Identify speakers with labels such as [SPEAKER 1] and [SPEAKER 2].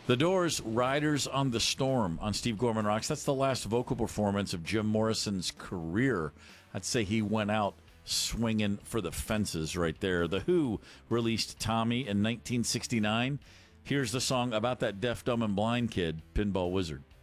[SPEAKER 1] The Doors, Riders on the Storm on Steve Gorman Rocks. That's the last vocal performance of Jim Morrison's career. I'd say he went out swinging for the fences right there. The Who released Tommy in 1969. Here's the song about that deaf, dumb, and blind kid, Pinball Wizard.